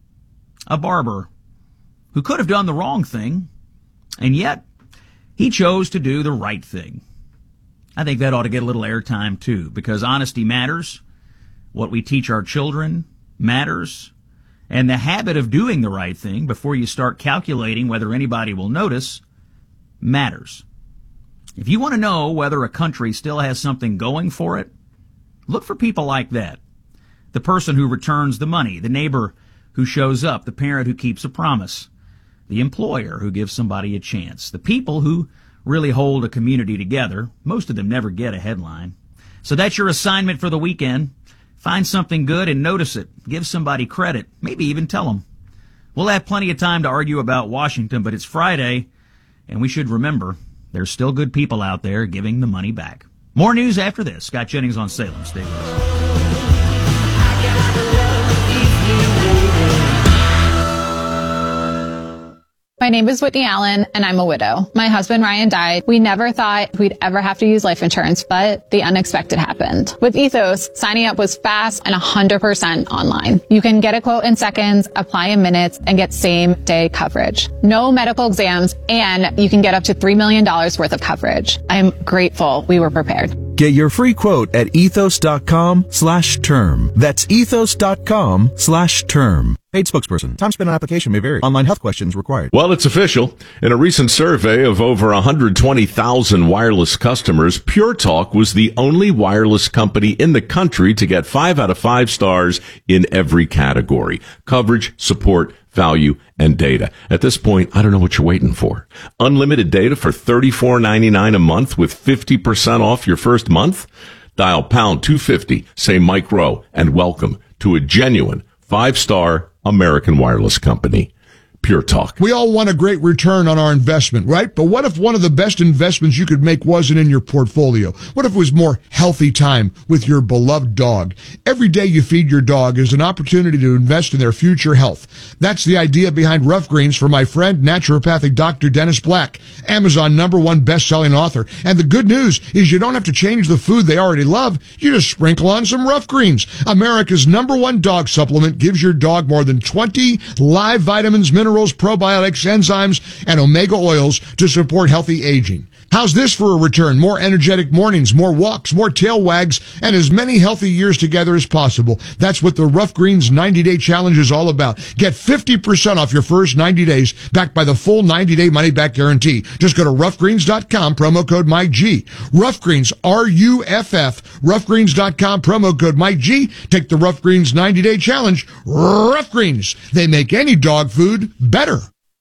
a barber, who could have done the wrong thing, and yet he chose to do the right thing. I think that ought to get a little airtime too, because honesty matters. What we teach our children matters. And the habit of doing the right thing before you start calculating whether anybody will notice matters. If you want to know whether a country still has something going for it, look for people like that. The person who returns the money, the neighbor who shows up, the parent who keeps a promise, the employer who gives somebody a chance, the people who really hold a community together. Most of them never get a headline. So that's your assignment for the weekend. Find something good and notice it. Give somebody credit. Maybe even tell them. We'll have plenty of time to argue about Washington, but it's Friday, and we should remember there's still good people out there giving the money back. More news after this. Scott Jennings on Salem. Stay with us. My name is Whitney Allen, and I'm a widow. My husband, Ryan, died. We never thought we'd ever have to use life insurance, but the unexpected happened. With Ethos, signing up was fast and one hundred percent online. You can get a quote in seconds, apply in minutes, and get same-day coverage. No medical exams, and you can get up to three million dollars worth of coverage. I'm grateful we were prepared. Get your free quote at ethos.com slash term. That's ethos.com slash term. Paid spokesperson. Time spent on application may vary. Online health questions required. Well, it's official. In a recent survey of over one hundred twenty thousand wireless customers, Pure Talk was the only wireless company in the country to get five out of five stars in every category. Coverage, support, value, and data. At this point, I don't know what you're waiting for. Unlimited data for thirty-four ninety-nine a month with fifty percent off your first month? Dial pound two fifty, say Mike Rowe, and welcome to a genuine five-star American wireless company. Pure Talk. We all want a great return on our investment, right? But what if one of the best investments you could make wasn't in your portfolio? What if it was more healthy time with your beloved dog? Every day you feed your dog is an opportunity to invest in their future health. That's the idea behind Rough Greens for my friend, naturopathic Doctor Dennis Black, Amazon number one best-selling author. And the good news is you don't have to change the food they already love. You just sprinkle on some Rough Greens. America's number one dog supplement gives your dog more than twenty live vitamins, minerals, probiotics, enzymes, and omega oils to support healthy aging. How's this for a return? More energetic mornings, more walks, more tail wags, and as many healthy years together as possible. That's what the Rough Greens ninety-day challenge is all about. Get fifty percent off your first ninety days, backed by the full ninety-day money-back guarantee. Just go to rough greens dot com, promo code Mike G. Rough Greens, R U F F, rough greens dot com, promo code Mike G. Take the Rough Greens ninety-day challenge. Rough Greens. They make any dog food better.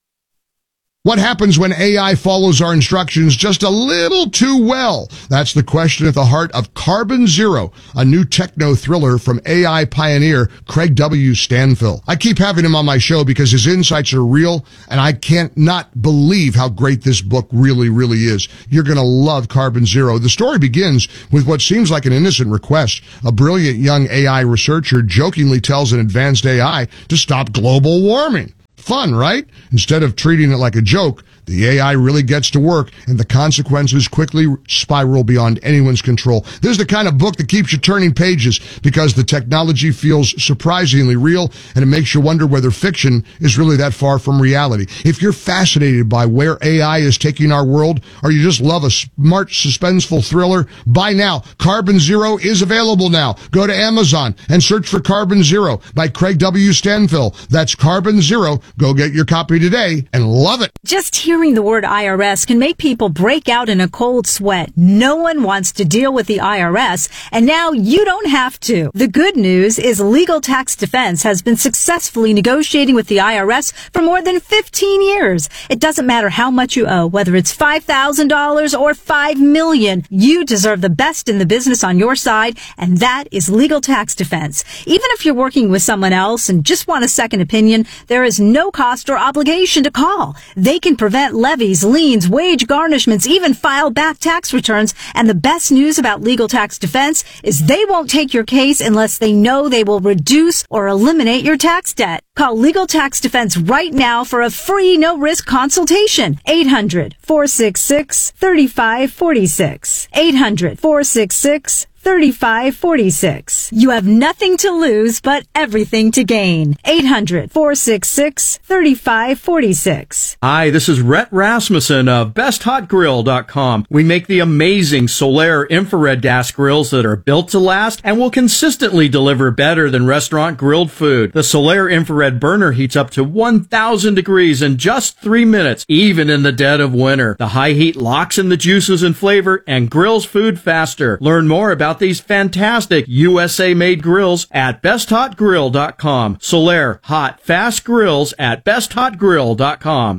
What happens when A I follows our instructions just a little too well? That's the question at the heart of Carbon Zero, a new techno thriller from A I pioneer Craig W. Stanfill. I keep having him on my show because his insights are real, and I can't not believe how great this book really, really is. You're going to love Carbon Zero. The story begins with what seems like an innocent request. A brilliant young A I researcher jokingly tells an advanced A I to stop global warming. Fun, right? Instead of treating it like a joke, the A I really gets to work, and the consequences quickly spiral beyond anyone's control. This is the kind of book that keeps you turning pages because the technology feels surprisingly real, and it makes you wonder whether fiction is really that far from reality. If you're fascinated by where A I is taking our world, or you just love a smart, suspenseful thriller, buy now. Carbon Zero is available now. Go to Amazon and search for Carbon Zero by Craig W. Stanfill. That's Carbon Zero. Go get your copy today and love it. Just hearing the word I R S can make people break out in a cold sweat. No one wants to deal with the I R S, and now you don't have to. The good news is Legal Tax Defense has been successfully negotiating with the I R S for more than fifteen years. It doesn't matter how much you owe, whether it's five thousand dollars or five million dollars. You deserve the best in the business on your side, and that is Legal Tax Defense. Even if you're working with someone else and just want a second opinion, there is no cost or obligation to call. They can prevent levies, liens, wage garnishments, even file back tax returns. And the best news about Legal Tax Defense is they won't take your case unless they know they will reduce or eliminate your tax debt. Call Legal Tax Defense right now for a free no-risk consultation. eight hundred, four six six, three five four six. eight hundred, four six six, thirty-five forty-six. You have nothing to lose, but everything to gain. eight hundred, four six six, thirty-five forty-six. Hi, this is Rhett Rasmussen of best hot grill dot com. We make the amazing Solaire infrared gas grills that are built to last and will consistently deliver better than restaurant grilled food. The Solaire infrared burner heats up to one thousand degrees in just three minutes, even in the dead of winter. The high heat locks in the juices and flavor and grills food faster. Learn more about these fantastic U S A-made grills at best hot grill dot com. Solaire hot, fast grills at best hot grill dot com.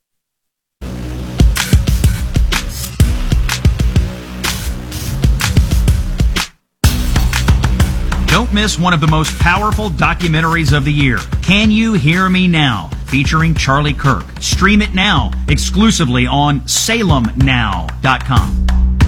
Don't miss one of the most powerful documentaries of the year, Can You Hear Me Now? Featuring Charlie Kirk. Stream it now, exclusively on salem now dot com.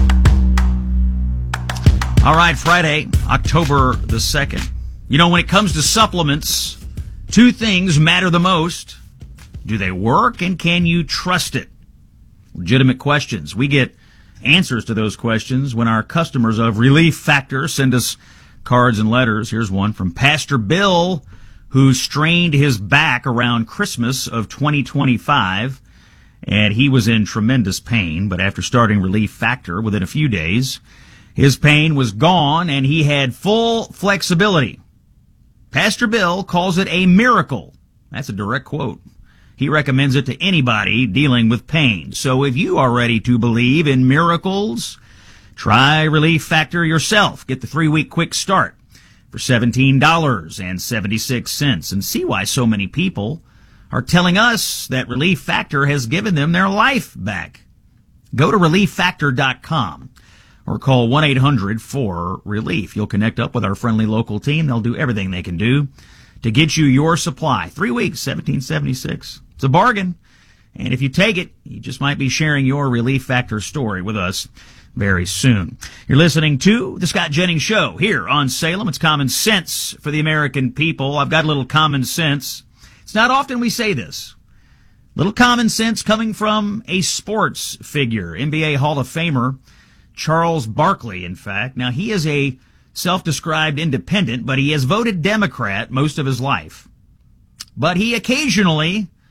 All right, Friday, October the second. You know, when it comes to supplements, two things matter the most. Do they work, and can you trust it? Legitimate questions. We get answers to those questions when our customers of Relief Factor send us cards and letters. Here's one from Pastor Bill, who strained his back around Christmas of twenty twenty-five, and he was in tremendous pain. But after starting Relief Factor within a few days, his pain was gone, and he had full flexibility. Pastor Bill calls it a miracle. That's a direct quote. He recommends it to anybody dealing with pain. So if you are ready to believe in miracles, try Relief Factor yourself. Get the three-week quick start for seventeen dollars and seventy-six cents and see why so many people are telling us that Relief Factor has given them their life back. Go to relief factor dot com. Or call one eight hundred four relief. You'll connect up with our friendly local team. They'll do everything they can do to get you your supply. Three weeks, seventeen seventy-six. It's a bargain. And if you take it, you just might be sharing your Relief Factor story with us very soon. You're listening to The Scott Jennings Show here on Salem. It's common sense for the American people. I've got a little common sense. It's not often we say this. Little common sense coming from a sports figure, N B A Hall of Famer, Charles Barkley, in fact. Now, he is a self-described independent, but he has voted Democrat most of his life. But he occasionally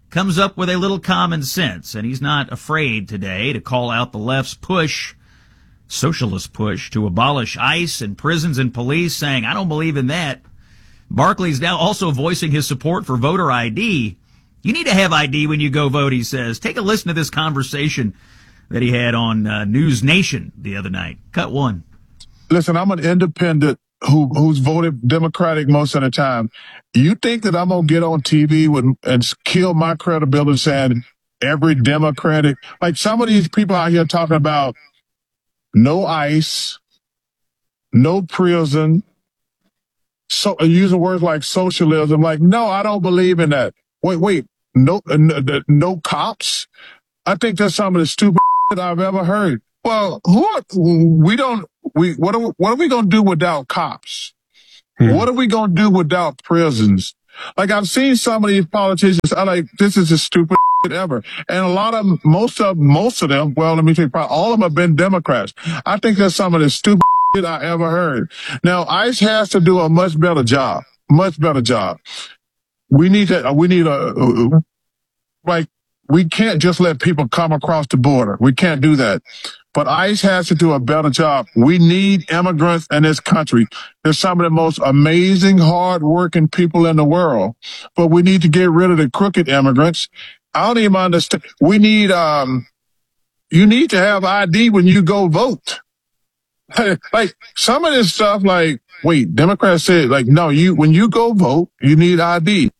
comes up with a little common sense, and he's not afraid today to call out the left's push, socialist push, to abolish ICE and prisons and police, saying, I don't believe in that. Barkley's now also voicing his support for voter I D. You need to have I D when you go vote, he says. Take a listen to this conversation that he had on uh, News Nation the other night. Cut one. Listen, I'm an independent who who's voted Democratic most of the time. You think that I'm going to get on T V with, and kill my credibility saying every Democratic, like some of these people out here talking about no ICE, no prison, so using words like socialism, like, no, I don't believe in that. Wait, wait, no, uh, no, no cops? I think that's some of the stupid shit I've ever heard. Well, who are, we don't, we, what are, what are we going to do without cops? Hmm. What are we going to do without prisons? Like, I've seen some of these politicians, I'm like, this is the stupidest shit ever. And a lot of them, most of, most of them, well, let me tell you, probably all of them have been Democrats. I think that's some of the stupid shit I ever heard. Now, ICE has to do a much better job, much better job. We need to, we need a, like, we can't just let people come across the border. We can't do that. But ICE has to do a better job. We need immigrants in this country. They're some of the most amazing, hard-working people in the world. But we need to get rid of the crooked immigrants. I don't even understand. We need, um, you need to have I D when you go vote. Like, some of this stuff, like, wait, Democrats said, like, no, you, when you go vote, you need I D.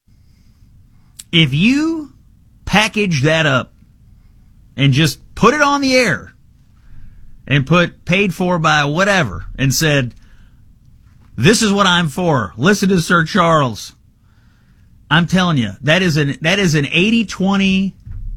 If you package that up and just put it on the air and put paid for by whatever and said, this is what I'm for, listen to Sir Charles, I'm telling you, that is an that is an eighty twenty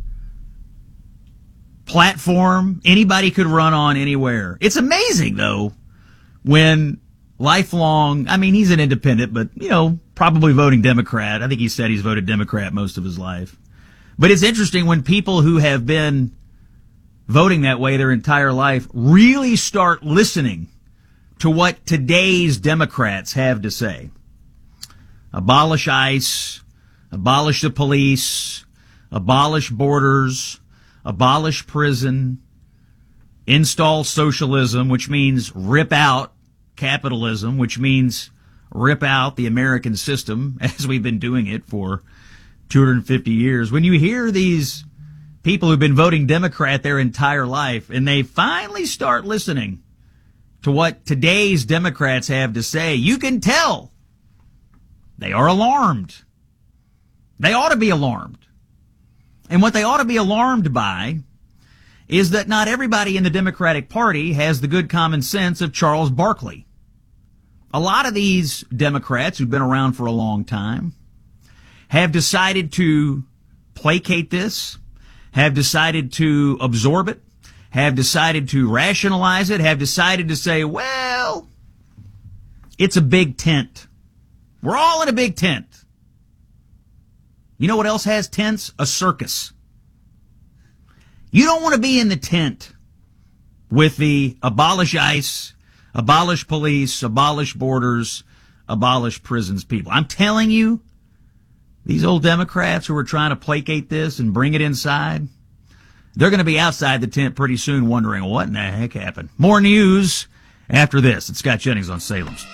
platform anybody could run on anywhere. It's amazing, though, when lifelong, I mean, he's an independent, but, you know, probably voting Democrat. I think he said he's voted Democrat most of his life. But it's interesting when people who have been voting that way their entire life really start listening to what today's Democrats have to say. Abolish ICE, abolish the police, abolish borders, abolish prison, install socialism, which means rip out capitalism, which means rip out the American system as we've been doing it for two hundred fifty years. When you hear these people who've been voting Democrat their entire life and they finally start listening to what today's Democrats have to say, you can tell they are alarmed. They ought to be alarmed. And what they ought to be alarmed by is that not everybody in the Democratic Party has the good common sense of Charles Barkley. A lot of these Democrats who've been around for a long time have decided to placate this, have decided to absorb it, have decided to rationalize it, have decided to say, well, it's a big tent. We're all in a big tent. You know what else has tents? A circus. You don't want to be in the tent with the abolish ICE, abolish police, abolish borders, abolish prisons people. I'm telling you, these old Democrats who are trying to placate this and bring it inside, they're going to be outside the tent pretty soon wondering what in the heck happened. More news after this. It's Scott Jennings on Salem's.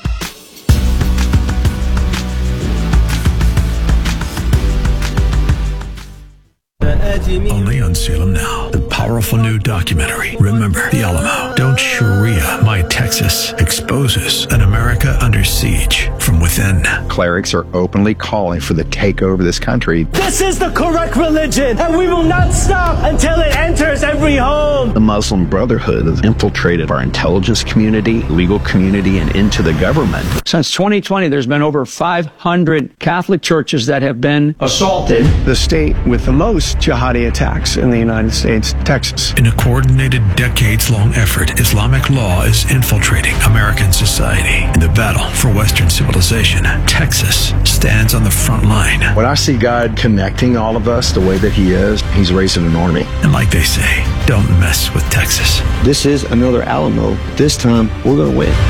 Only on Salem Now, the powerful new documentary, Remember the Alamo. Don't Sharia My Texas, exposes an America under siege from within. Clerics are openly calling for the takeover of this country. This is the correct religion, and we will not stop until it enters every home. The Muslim Brotherhood has infiltrated our intelligence community, legal community, and into the government. Since twenty twenty, there's been over five hundred Catholic churches that have been assaulted. The state with the most jihadi attacks in the United States, Texas. In a coordinated, decades-long effort, Islamic law is infiltrating American society. In the battle for Western civilization, Texas stands on the front line. When I see God connecting all of us the way that he is, he's raising an army. And like they say, don't mess with Texas. This is another Alamo. This time, we're going to win.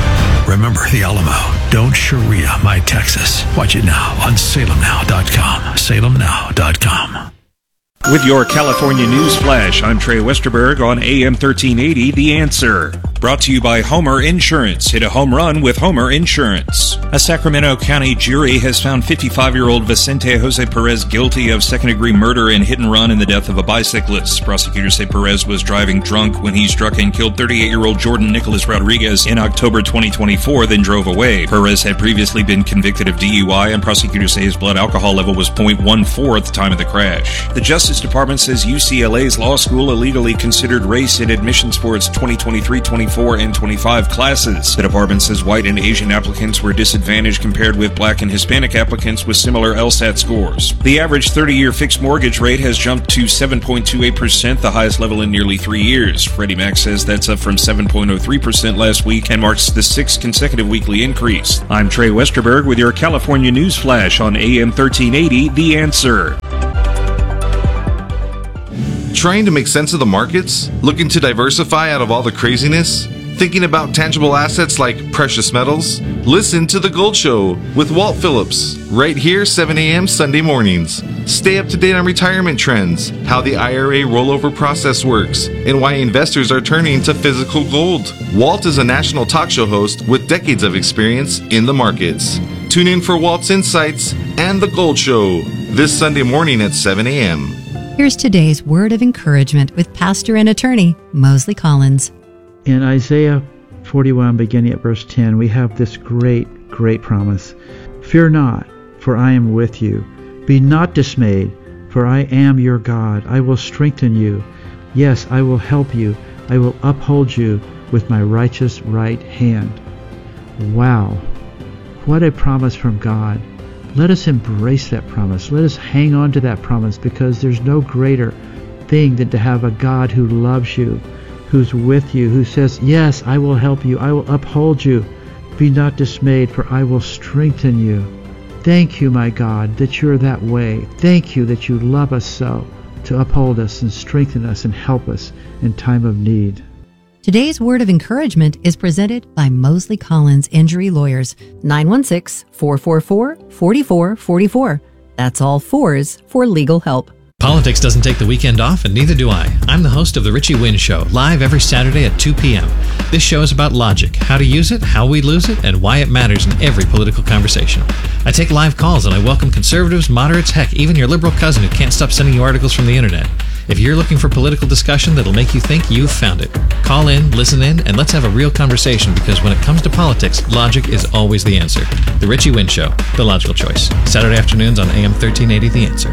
remember the Alamo. Don't Sharia my Texas. Watch it now on Salem Now dot com. Salem Now dot com. With your California News Flash, I'm Trey Westerberg on A M thirteen eighty, The Answer. Brought to you by Homer Insurance. Hit a home run with Homer Insurance. A Sacramento County jury has found fifty-five-year-old Vicente Jose Perez guilty of second-degree murder and hit and run in the death of a bicyclist. Prosecutors say Perez was driving drunk when he struck and killed thirty-eight-year-old Jordan Nicholas Rodriguez in October twenty twenty-four, then drove away. Perez had previously been convicted of D U I, and prosecutors say his blood alcohol level was point one four at the time of the crash. The Justice Department says U C L A's law school illegally considered race in admissions for its twenty twenty-three twenty-four and twenty-five classes. The department says white and Asian applicants were disadvantaged compared with black and Hispanic applicants with similar LSAT scores. The average thirty-year fixed mortgage rate has jumped to seven point two eight percent, the highest level in nearly three years. Freddie Mac says that's up from seven point oh three percent last week and marks the sixth consecutive weekly increase. I'm Trey Westerberg with your California News Flash on A M thirteen eighty, The Answer. Trying to make sense of the markets? Looking to diversify out of all the craziness? Thinking about tangible assets like precious metals? Listen to The Gold Show with Walt Phillips, right here seven a.m. Sunday mornings. Stay up to date on retirement trends, how the I R A rollover process works, and why investors are turning to physical gold. Walt is a national talk show host with decades of experience in the markets. Tune in for Walt's Insights and The Gold Show this Sunday morning at seven a.m. Here's today's word of encouragement with pastor and attorney Mosley Collins. In Isaiah forty-one, beginning at verse ten, we have this great, great promise. Fear not, for I am with you. Be not dismayed, for I am your God. I will strengthen you. Yes, I will help you. I will uphold you with my righteous right hand. Wow, what a promise from God. Let us embrace that promise. Let us hang on to that promise, because there's no greater thing than to have a God who loves you, who's with you, who says, yes, I will help you. I will uphold you. Be not dismayed, for I will strengthen you. Thank you, my God, that you're that way. Thank you that you love us so, to uphold us and strengthen us and help us in time of need. Today's word of encouragement is presented by Mosley Collins Injury Lawyers, nine one six, four four four, four four four four. That's all fours for legal help. Politics doesn't take the weekend off, and neither do I. I'm the host of The Richie Wynn Show, live every Saturday at two p.m. This show is about logic, how to use it, how we lose it, and why it matters in every political conversation. I take live calls, and I welcome conservatives, moderates, heck, even your liberal cousin who can't stop sending you articles from the internet. If you're looking for political discussion that'll make you think, you've found it. Call in, listen in, and let's have a real conversation, because when it comes to politics, logic is always the answer. The Richie Wynn Show, the logical choice. Saturday afternoons on A M thirteen eighty, The Answer.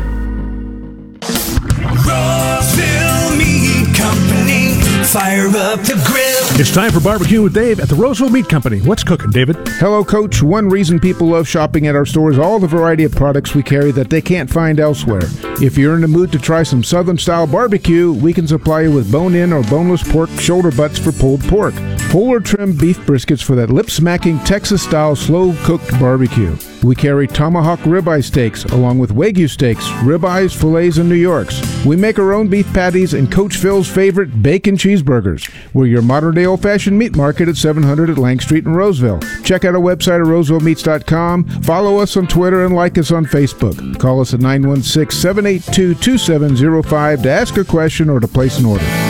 Roseville Meat Company, fire up the grill. It's time for Barbecue with Dave at the Roseville Meat Company. What's cooking, David? Hello, Coach. One reason people love shopping at our store is all the variety of products we carry that they can't find elsewhere. If you're in the mood to try some Southern-style barbecue, we can supply you with bone-in or boneless pork shoulder butts for pulled pork, whole or trimmed beef briskets for that lip-smacking Texas-style slow-cooked barbecue. We carry tomahawk ribeye steaks along with Wagyu steaks, ribeyes, fillets, and New Yorks. We make our own beef patties and Coach Phil's favorite bacon cheeseburgers. We're your modern-day old-fashioned meat market at seven hundred at Lang Street in Roseville. Check out our website at roseville meats dot com. Follow us on Twitter and like us on Facebook. Call us at nine one six, seven eight two, two seven zero five to ask a question or to place an order.